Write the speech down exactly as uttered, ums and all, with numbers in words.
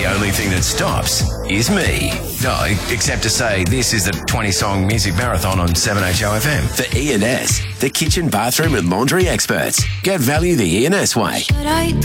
only thing that stops is me. No, except to say this is the twenty-song music marathon on seven H O F M. The E and S, the kitchen, bathroom and laundry experts. Get value the E and S way. Should I